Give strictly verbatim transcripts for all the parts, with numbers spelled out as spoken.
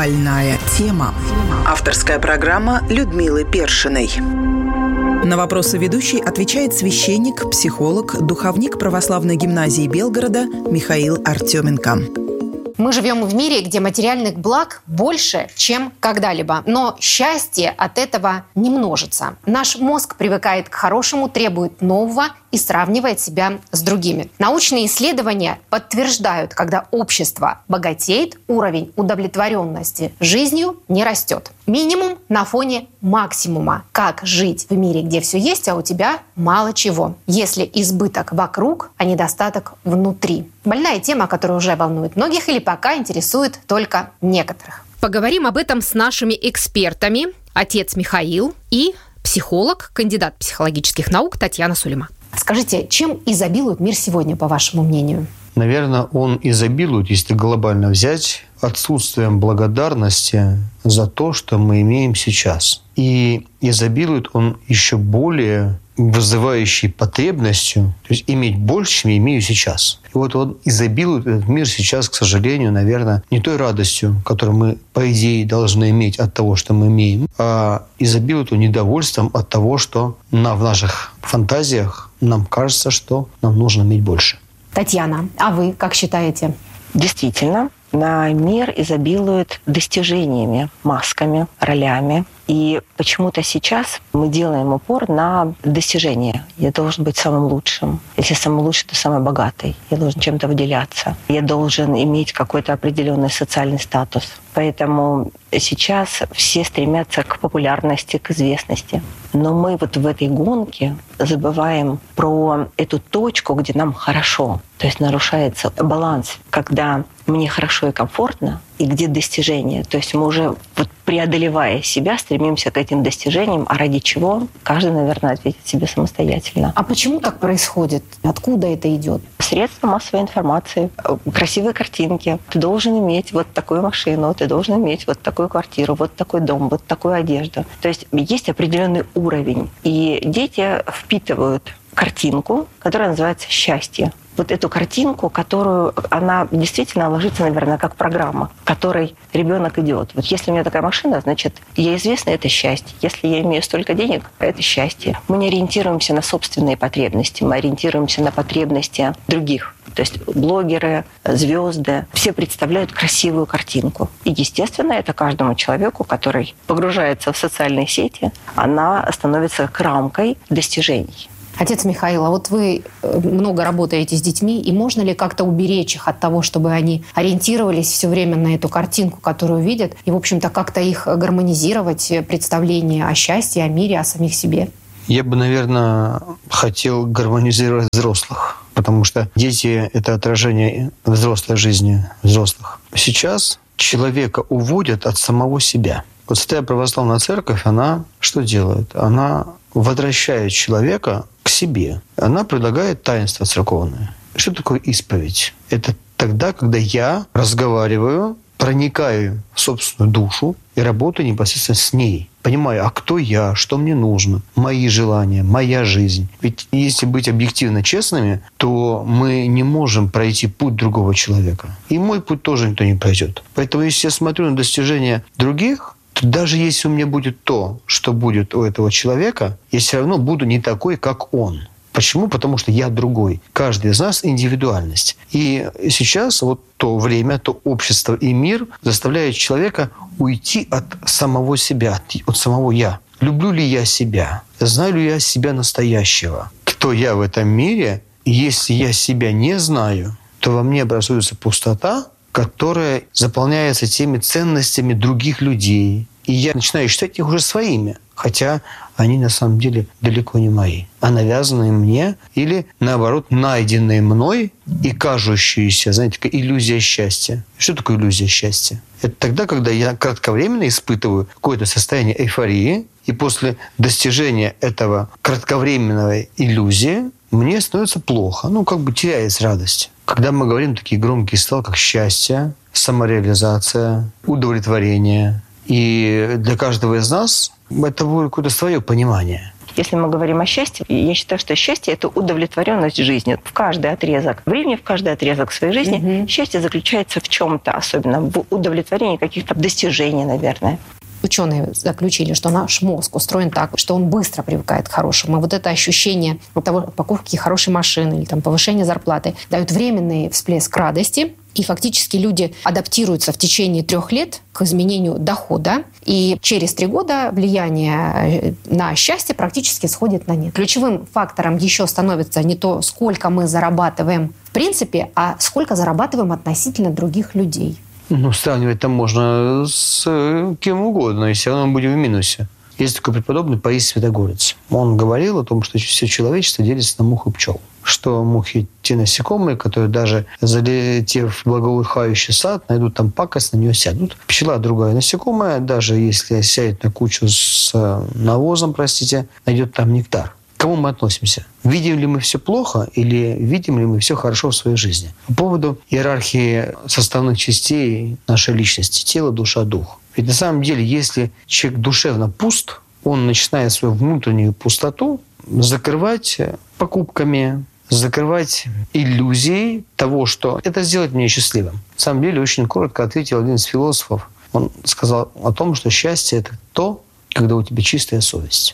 Больная тема. Авторская программа Людмилы Першиной. На вопросы ведущей отвечает священник, психолог, духовник православной гимназии Белгорода Михаил Артеменко. Мы живем в мире, где материальных благ больше, чем когда-либо. Но счастье от этого не множится. Наш мозг привыкает к хорошему, требует нового и сравнивает себя с другими. Научные исследования подтверждают, когда общество богатеет, уровень удовлетворенности жизнью не растет. Минимум на фоне максимума. Как жить в мире, где все есть, а у тебя мало чего? Если избыток вокруг, а недостаток внутри. Больная тема, которая уже волнует многих или пока интересует только некоторых. Поговорим об этом с нашими экспертами. Отец Михаил и психолог, кандидат психологических наук Татьяна Сулейма. Скажите, чем изобилует мир сегодня, по вашему мнению? Наверное, он изобилует, если глобально взять, отсутствием благодарности за то, что мы имеем сейчас. И изобилует он еще более вызывающей потребностью, то есть иметь больше, чем я имею сейчас. И вот он изобилует этот мир сейчас, к сожалению, наверное, не той радостью, которую мы, по идее, должны иметь от того, что мы имеем, а изобилует он недовольством от того, что на, в наших фантазиях нам кажется, что нам нужно иметь больше. Татьяна, а вы как считаете? Действительно, на мир изобилует достижениями, масками, ролями. И почему-то сейчас мы делаем упор на достижения. Я должен быть самым лучшим. Если самый лучший, то самый богатый. Я должен чем-то выделяться. Я должен иметь какой-то определенный социальный статус. Поэтому сейчас все стремятся к популярности, к известности. Но мы вот в этой гонке забываем про эту точку, где нам хорошо. То есть нарушается баланс, когда мне хорошо и комфортно, и где достижения. То есть мы уже, вот преодолевая себя, стремимся к этим достижениям. А ради чего? Каждый, наверное, ответит себе самостоятельно. А почему так происходит? Откуда это идет? Средства массовой информации, красивые картинки. Ты должен иметь вот такую машину, ты должен иметь вот такую квартиру, вот такой дом, вот такую одежду. То есть есть определенный уровень. И дети впитывают картинку, которая называется «счастье». Вот эту картинку, которую она действительно ложится, наверное, как программа, к которой ребенок идет. Вот если у меня такая машина, значит, я известна, это счастье. Если я имею столько денег, это счастье. Мы не ориентируемся на собственные потребности, мы ориентируемся на потребности других. То есть блогеры, звезды, все представляют красивую картинку. И, естественно, это каждому человеку, который погружается в социальные сети, она становится рамкой достижений. Отец Михаил, а вот вы много работаете с детьми, и можно ли как-то уберечь их от того, чтобы они ориентировались все время на эту картинку, которую видят, и, в общем-то, как-то их гармонизировать, представление о счастье, о мире, о самих себе? Я бы, наверное, хотел гармонизировать взрослых, потому что дети — это отражение взрослой жизни взрослых. Сейчас человека уводят от самого себя. Вот Святая Православная Церковь, она что делает? Она возвращает человека к себе. Она предлагает таинство церковное. Что такое исповедь? Это тогда, когда я разговариваю, проникаю в собственную душу и работаю непосредственно с ней. Понимаю, а кто я, что мне нужно, мои желания, моя жизнь. Ведь если быть объективно честными, то мы не можем пройти путь другого человека. И мой путь тоже никто не пройдет. Поэтому если я смотрю на достижения других, то даже если у меня будет то, что будет у этого человека, я все равно буду не такой, как он. Почему? Потому что я другой. Каждый из нас — индивидуальность. И сейчас вот то время, то общество и мир заставляет человека уйти от самого себя, от самого «я». Люблю ли я себя? Знаю ли я себя настоящего? Кто я в этом мире? Если я себя не знаю, то во мне образуется пустота, которая заполняется теми ценностями других людей. И я начинаю считать их уже своими, хотя они на самом деле далеко не мои, а навязанные мне или, наоборот, найденные мной и кажущиеся, знаете, такая иллюзия счастья. Что такое иллюзия счастья? Это тогда, когда я кратковременно испытываю какое-то состояние эйфории, и после достижения этого кратковременной иллюзии мне становится плохо, ну, как бы теряется радость. Когда мы говорим такие громкие слова, как счастье, самореализация, удовлетворение, и для каждого из нас это будет какое-то свое понимание. Если мы говорим о счастье, я считаю, что счастье — это удовлетворенность жизнью. В каждый отрезок времени, в каждый отрезок своей жизни mm-hmm. счастье заключается в чем-то, особенно в удовлетворении каких-то достижений, наверное. Ученые заключили, что наш мозг устроен так, что он быстро привыкает к хорошему. И вот это ощущение от того, покупки хорошей машины или там, повышения зарплаты дают временный всплеск радости. И фактически люди адаптируются в течение трех лет к изменению дохода. И через три года влияние на счастье практически сходит на нет. Ключевым фактором еще становится не то, сколько мы зарабатываем в принципе, а сколько зарабатываем относительно других людей. Ну, сравнивать там можно с кем угодно, и все равно мы будем в минусе. Есть такой преподобный Паисий Святогорец. Он говорил о том, что все человечество делится на мух и пчел. Что мухи – те насекомые, которые даже залетев в благоухающий сад, найдут там пакость, на нее сядут. Пчела – другая насекомая, даже если сядет на кучу с навозом, простите, найдет там нектар. К кому мы относимся? Видим ли мы все плохо или видим ли мы все хорошо в своей жизни? По поводу иерархии составных частей нашей личности – тело, душа, дух. Ведь на самом деле, если человек душевно пуст, он начинает свою внутреннюю пустоту закрывать покупками, закрывать иллюзией того, что это сделает меня счастливым. На самом деле, очень коротко ответил один из философов. Он сказал о том, что счастье – это то, когда у тебя чистая совесть.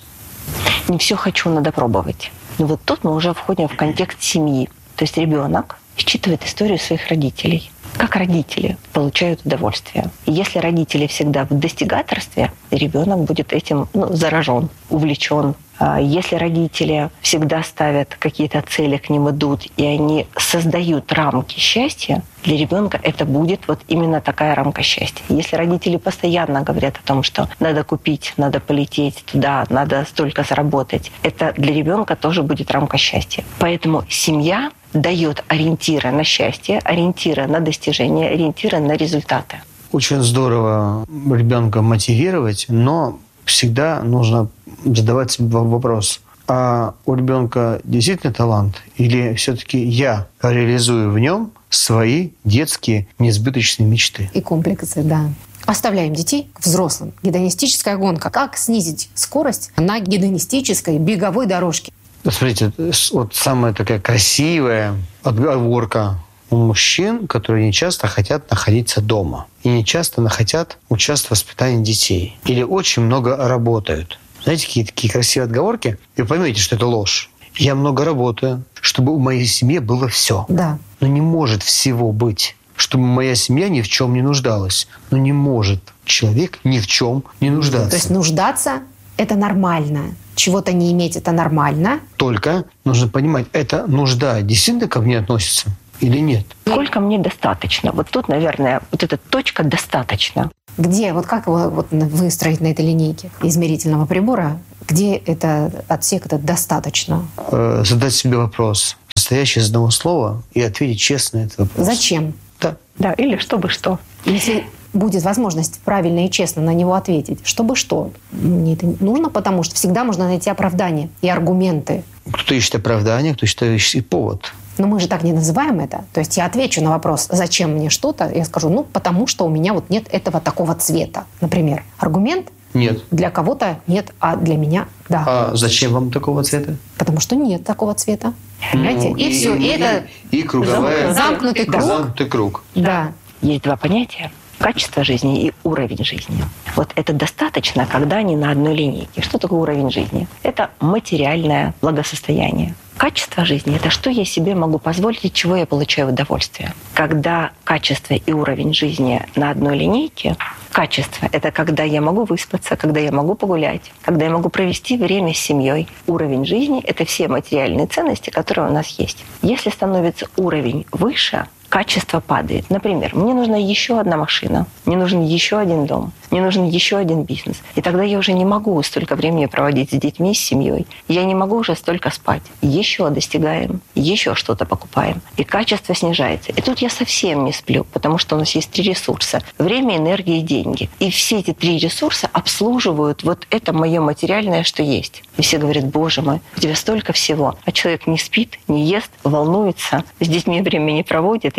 Не все хочу, надо пробовать. Но вот тут мы уже входим в контекст семьи. То есть ребенок считывает историю своих родителей. Как родители получают удовольствие. И если родители всегда в достигаторстве, ребенок будет этим ну, заражен, увлечен. Если родители всегда ставят какие-то цели, к ним идут, и они создают рамки счастья, для ребенка это будет вот именно такая рамка счастья. Если родители постоянно говорят о том, что надо купить, надо полететь туда, надо столько заработать, это для ребенка тоже будет рамка счастья. Поэтому семья дает ориентиры на счастье, ориентиры на достижения, ориентиры на результаты. Очень здорово ребенка мотивировать, но всегда нужно задавать себе вопрос: а у ребенка действительно талант, или все-таки я реализую в нем свои детские несбыточные мечты? И комплексы, да. Оставляем детей к взрослым. Гедонистическая гонка. Как снизить скорость на гедонистической беговой дорожке? Смотрите, вот самая такая красивая отговорка у мужчин, которые не часто хотят находиться дома и не часто хотят участвовать в воспитании детей или очень много работают. Знаете, какие такие красивые отговорки? Вы поймете, что это ложь. Я много работаю, чтобы у моей семьи было все. Да. Но не может всего быть, чтобы моя семья ни в чем не нуждалась. Но не может человек ни в чем не нуждаться. То есть нуждаться – это нормально. Чего-то не иметь – это нормально. Только нужно понимать, эта нужда действительно ко мне относится или нет. Сколько мне достаточно? Вот тут, наверное, вот эта точка «достаточно». Где, вот как его вот выстроить на этой линейке измерительного прибора, где это отсек этот «достаточно»? Э, задать себе вопрос, состоящий из одного слова, и ответить честно на этот вопрос. Зачем? Да. Да, или чтобы что. Если будет возможность правильно и честно на него ответить, чтобы что? Мне это нужно, потому что всегда можно найти оправдание и аргументы. Кто ищет оправдание, кто ищет повод. Но мы же так не называем это. То есть я отвечу на вопрос, зачем мне что-то, я скажу, ну, потому что у меня вот нет этого такого цвета. Например, аргумент нет. Для кого-то нет, а для меня да. А зачем вам такого цвета? Потому что нет такого цвета. Понимаете? Ну, и, и все. И, и это и круговая, замкнутый круг. Замкнутый круг. Да. Есть два понятия. Качество жизни и уровень жизни. Вот это достаточно, когда они на одной линейке. Что такое уровень жизни? Это материальное благосостояние. Качество жизни — это что я себе могу позволить, от чего я получаю удовольствие. Когда качество и уровень жизни на одной линейке, качество — это когда я могу выспаться, когда я могу погулять, когда я могу провести время с семьей. Уровень жизни — это все материальные ценности, которые у нас есть. Если становится уровень выше, качество падает. Например, мне нужна еще одна машина, мне нужен еще один дом, мне нужен еще один бизнес. И тогда я уже не могу столько времени проводить с детьми, с семьей. Я не могу уже столько спать. Еще достигаем, еще что-то покупаем. И качество снижается. И тут я совсем не сплю, потому что у нас есть три ресурса. Время, энергия и деньги. И все эти три ресурса обслуживают вот это мое материальное, что есть. И все говорят: боже мой, у тебя столько всего. А человек не спит, не ест, волнуется, с детьми время не проводит и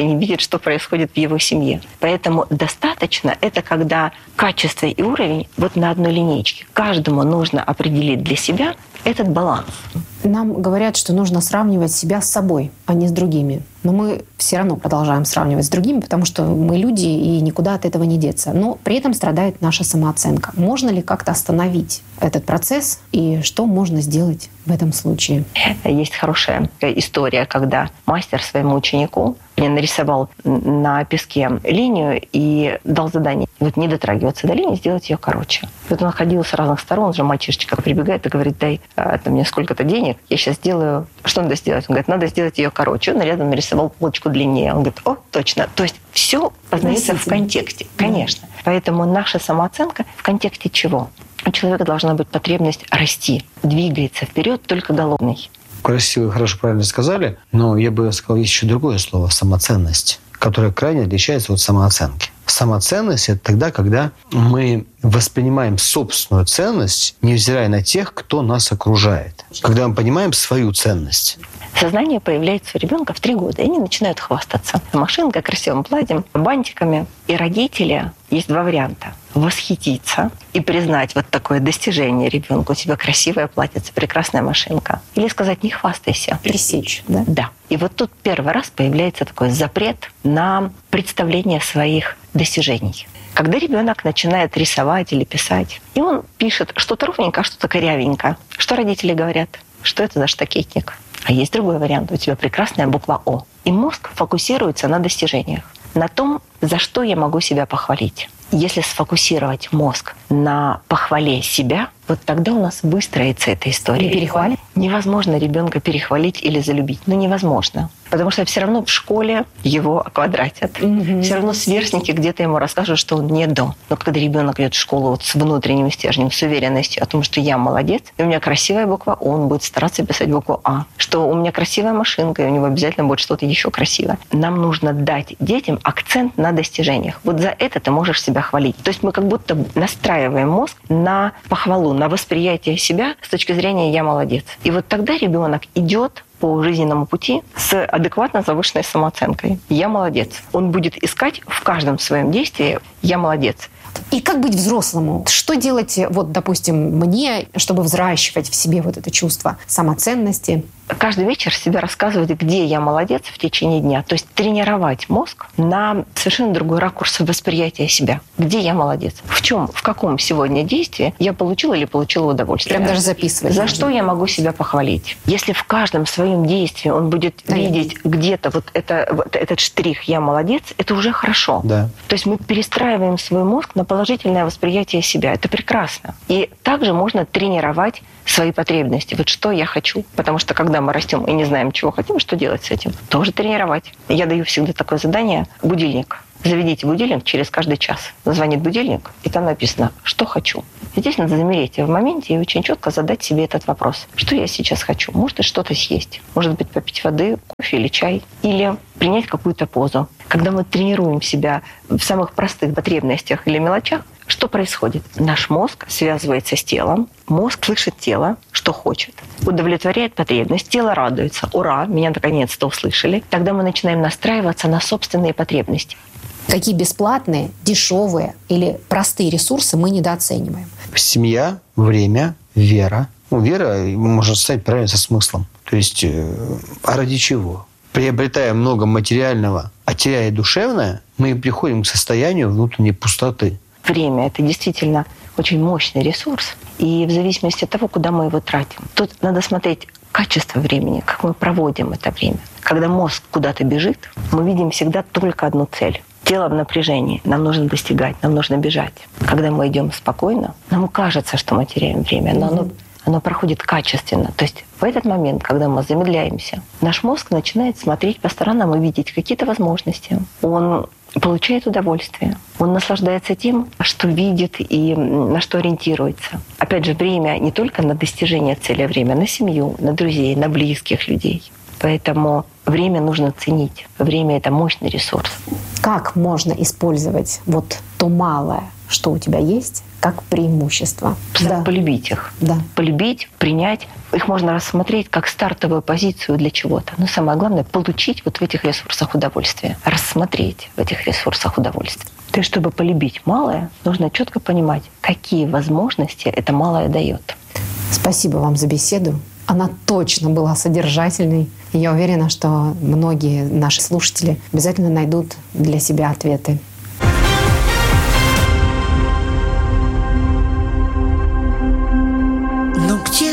не видит, что происходит в его семье. Поэтому достаточно это когда качество и уровень вот на одной линейке. Каждому нужно определить для себя этот баланс. Нам говорят, что нужно сравнивать себя с собой, а не с другими. Но мы все равно продолжаем сравнивать с другими, потому что мы люди, и никуда от этого не деться. Но при этом страдает наша самооценка. Можно ли как-то остановить этот процесс, и что можно сделать в этом случае? Есть хорошая история, когда мастер своему ученику нарисовал на песке линию и дал задание вот не дотрагиваться до линии, сделать ее короче. Вот он ходил с разных сторон, уже мальчишечка прибегает и говорит: дай а, там, мне сколько-то денег, я сейчас сделаю. Что надо сделать? Он говорит: надо сделать ее короче. Он рядом нарисовал полочку длиннее. Он говорит: о, точно. То есть все познается в контексте, конечно. Поэтому наша самооценка в контексте чего? У человека должна быть потребность расти, двигаться вперед только голодный. Красиво, хорошо, правильно сказали, но я бы сказал, есть еще другое слово — самоценность, которое крайне отличается от самооценки. Самоценность — это тогда, когда мы воспринимаем собственную ценность, невзирая на тех, кто нас окружает. Когда мы понимаем свою ценность. Сознание появляется у ребенка в три года, и они начинают хвастаться машинкой, красивым платьем, бантиками. И родители, есть два варианта: восхититься и признать вот такое достижение ребенку: у тебя красивое платьице, прекрасная машинка. Или сказать: не хвастайся. Пресечь, да? Да. И вот тут первый раз появляется такой запрет на представление своих достижений. Когда ребенок начинает рисовать или писать, и он пишет что-то ровненько, а что-то корявенько, что родители говорят? Что это за штакетник? А есть другой вариант. У тебя прекрасная буква О. И мозг фокусируется на достижениях, на том, за что я могу себя похвалить. Если сфокусировать мозг на похвале себя, вот тогда у нас выстроится эта история. Перехвалить? Невозможно ребенка перехвалить или залюбить. Ну, невозможно. Потому что все равно в школе его оквадратят. Mm-hmm. Все равно сверстники где-то ему расскажут, что он не до. Но когда ребенок идет в школу вот с внутренним стержнем, с уверенностью о том, что я молодец, и у меня красивая буква О, он будет стараться писать букву А. Что у меня красивая машинка, и у него обязательно будет что-то еще красивое. Нам нужно дать детям акцент на достижениях. Вот за это ты можешь себя хвалить. То есть мы как будто настраиваем мозг на похвалу, на восприятие себя с точки зрения «я молодец». И вот тогда ребенок идет по жизненному пути с адекватно завышенной самооценкой. «Я молодец». Он будет искать в каждом своем действии «я молодец». И как быть взрослому? Что делать, вот, допустим, мне, чтобы взращивать в себе вот это чувство самоценности? Каждый вечер себе рассказывать, где я молодец в течение дня. То есть тренировать мозг на совершенно другой ракурс восприятия себя. Где я молодец? В чем, в каком сегодня действии я получила или получила удовольствие? Прям даже записывать. За можно. Что я могу себя похвалить? Если в каждом своем действии он будет да, видеть где-то вот, это, вот этот штрих «я молодец», это уже хорошо. Да. То есть мы перестраиваем свой мозг на положительное восприятие себя. Это прекрасно. И также можно тренировать свои потребности. Вот что я хочу. Потому что когда мы растем и не знаем, чего хотим, что делать с этим? Тоже тренировать. Я даю всегда такое задание: будильник. Заведите будильник через каждый час. Звонит будильник, и там написано «что хочу». И здесь надо замереть в моменте и очень четко задать себе этот вопрос. Что я сейчас хочу? Может быть, что-то съесть. Может быть, попить воды, кофе или чай. Или принять какую-то позу. Когда мы тренируем себя в самых простых потребностях или мелочах, что происходит? Наш мозг связывается с телом. Мозг слышит тело, что хочет. Удовлетворяет потребность. Тело радуется. Ура, меня наконец-то услышали. Тогда мы начинаем настраиваться на собственные потребности. Какие бесплатные, дешевые или простые ресурсы мы недооцениваем? Семья, время, вера. Ну, вера может стать правильно со смыслом. То есть, а ради чего? Приобретая много материального, а теряя душевное, мы приходим к состоянию внутренней пустоты. Время — это действительно очень мощный ресурс. И в зависимости от того, куда мы его тратим. Тут надо смотреть качество времени, как мы проводим это время. Когда мозг куда-то бежит, мы видим всегда только одну цель. Тело в напряжении, нам нужно достигать, нам нужно бежать. Когда мы идем спокойно, нам кажется, что мы теряем время, но оно, оно проходит качественно. То есть в этот момент, когда мы замедляемся, наш мозг начинает смотреть по сторонам и видеть какие-то возможности. Он получает удовольствие. Он наслаждается тем, что видит и на что ориентируется. Опять же, время не только на достижение цели, а время на семью, на друзей, на близких людей. Поэтому время нужно ценить. Время — это мощный ресурс. Как можно использовать вот то малое, что у тебя есть, как преимущество. Да. Полюбить их. Да. Полюбить, принять. Их можно рассмотреть как стартовую позицию для чего-то. Но самое главное — получить вот в этих ресурсах удовольствие. Рассмотреть в этих ресурсах удовольствие. То есть, чтобы полюбить малое, нужно четко понимать, какие возможности это малое дает. Спасибо вам за беседу. Она точно была содержательной. И я уверена, что многие наши слушатели обязательно найдут для себя ответы.